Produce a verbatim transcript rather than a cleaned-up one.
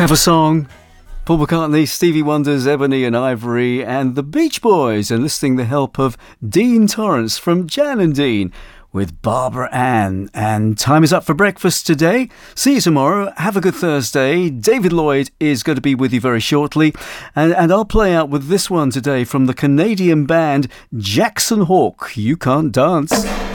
Clever song. Paul McCartney, Stevie Wonder's Ebony and Ivory, and the Beach Boys enlisting the help of Dean Torrance from Jan and Dean with Barbara Ann. And time is up for breakfast today. See you tomorrow. Have a good Thursday. David Lloyd is going to be with you very shortly. And, and I'll play out with this one today from the Canadian band Jackson Hawk. You Can't Dance.